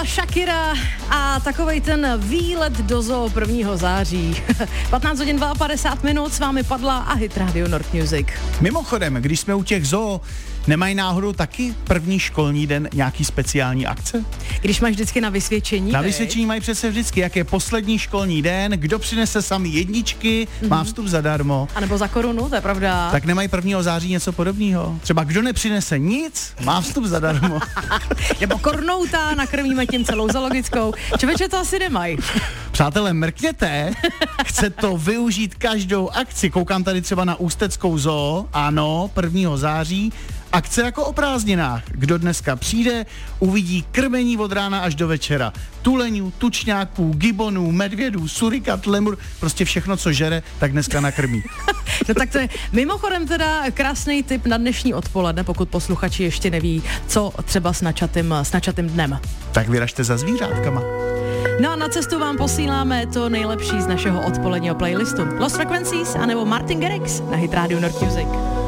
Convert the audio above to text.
Shakira a takovej ten výlet do zoo 1. září. 15 hodin 52 minut, s vámi Padla a Hit Radio North Music. Mimochodem, když jsme u těch zoo, nemají náhodou taky první školní den nějaký speciální akce? Když máš vždycky na vysvědčení. Na vysvědčení mají přece vždycky, jak je poslední školní den, kdo přinese sami jedničky, má vstup zadarmo. A nebo za korunu, to je pravda. Tak nemají 1. září něco podobného? Třeba kdo nepřinese nic, má vstup zadarmo. Nebo kornouta, nakrmíme tím celou zoologickou. Člověče, to asi nemají. Přátelé, mrkněte, chce to využít každou akci. Koukám tady třeba na Ústeckou zoo, ano, 1. září. Akce jako o prázdninách. Kdo dneska přijde, uvidí krmení od rána až do večera. Tuleňů, tučňáků, gibonů, medvědů, surikat, lemur, prostě všechno, co žere, tak dneska nakrmí. No tak to je mimochodem teda krásný tip na dnešní odpoledne, pokud posluchači ještě neví, co třeba s načatým dnem. Tak vyražte za zvířátkama. No a na cestu vám posíláme to nejlepší z našeho odpoledního playlistu. Lost Frequencies anebo Martin Garrix na Hit Radio North Music.